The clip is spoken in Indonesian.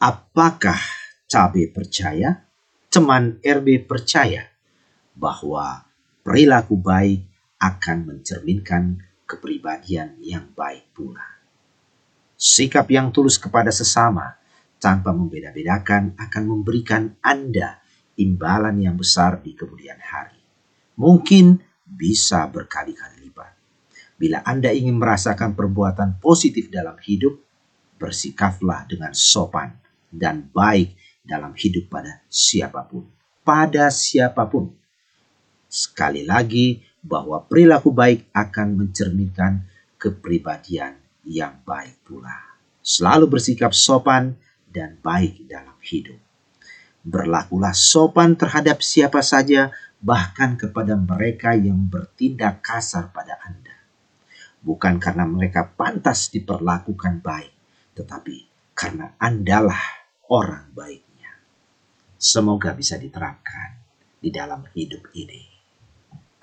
Apakah Cabe percaya, teman RB percaya bahwa perilaku baik akan mencerminkan kepribadian yang baik pula? Sikap yang tulus kepada sesama tanpa membeda-bedakan akan memberikan Anda imbalan yang besar di kemudian hari. Mungkin bisa berkali-kali lipat. Bila Anda ingin merasakan perbuatan positif dalam hidup, bersikaplah dengan sopan dan baik dalam hidup pada siapapun. Pada siapapun. Sekali lagi, bahwa perilaku baik akan mencerminkan kepribadian yang baik pula. Selalu bersikap sopan dan baik dalam hidup. Berlakulah sopan terhadap siapa saja, bahkan kepada mereka yang bertindak kasar pada Anda. Bukan karena mereka pantas diperlakukan baik, tetapi karena Andalah orang baiknya. Semoga bisa diterapkan di dalam hidup ini.